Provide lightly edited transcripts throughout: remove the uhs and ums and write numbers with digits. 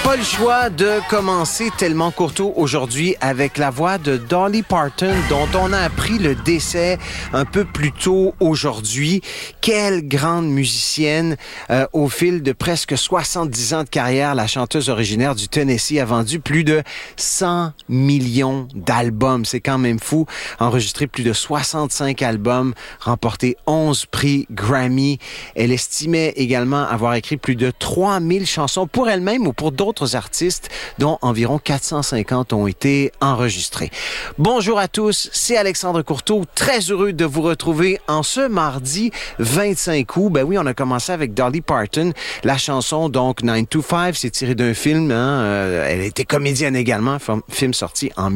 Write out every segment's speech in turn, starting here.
pas le choix de commencer tellement courto aujourd'hui avec la voix de Dolly Parton, dont on a appris le décès un peu plus tôt aujourd'hui. Quelle grande musicienne! Au fil de presque 70 ans de carrière, la chanteuse originaire du Tennessee a vendu plus de 100 millions d'albums. C'est quand même fou. Enregistré plus de 65 albums, remporté 11 prix Grammy. Elle estimait également avoir écrit plus de 3000 chansons pour elle-même ou pour d'autres artistes, dont environ 450 ont été enregistrés. Bonjour à tous, c'est Alexandre Courteau, très heureux de vous retrouver en ce mardi 25 août. Ben oui, on a commencé avec Dolly Parton, la chanson donc 9 to 5, c'est tiré d'un film, elle était comédienne également, film sorti en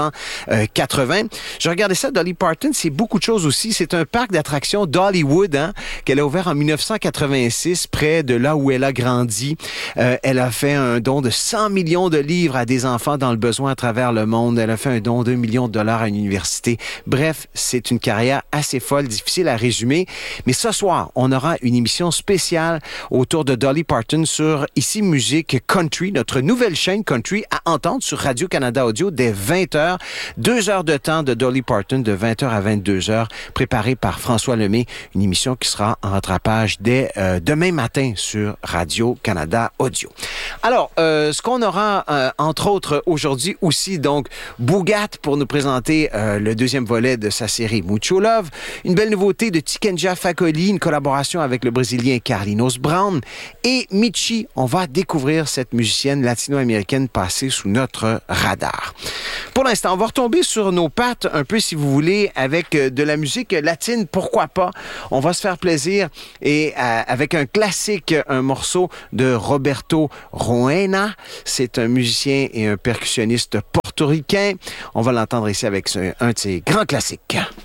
1980. Je regardais ça, Dolly Parton, c'est beaucoup de choses aussi, c'est un parc d'attractions Dollywood, qu'elle a ouvert en 1986, près de là où elle a grandi. Elle a fait un don de 100 millions de livres à des enfants dans le besoin à travers le monde. Elle a fait un don de $1 million à une université. Bref, c'est une carrière assez folle, difficile à résumer. Mais ce soir, on aura une émission spéciale autour de Dolly Parton sur Ici Musique Country, notre nouvelle chaîne country à entendre sur Radio-Canada Audio dès 20h. 2 heures de temps de Dolly Parton de 20h à 22h, préparée par François Lemay. Une émission qui sera en rattrapage dès demain matin sur Radio-Canada Audio. Alors, ce qu'on aura, entre autres, aujourd'hui aussi, donc, Bougat pour nous présenter le deuxième volet de sa série Mucho Love. Une belle nouveauté de Tikenja Fakoli, une collaboration avec le Brésilien Carlinhos Brown. Et Michi, on va découvrir cette musicienne latino-américaine passée sous notre radar. Pour l'instant, on va retomber sur nos pattes un peu, si vous voulez, avec de la musique latine, pourquoi pas. On va se faire plaisir et avec un classique, un morceau de Roberto Roena. C'est un musicien et un percussionniste portoricain. On va l'entendre ici avec un de ses grands classiques.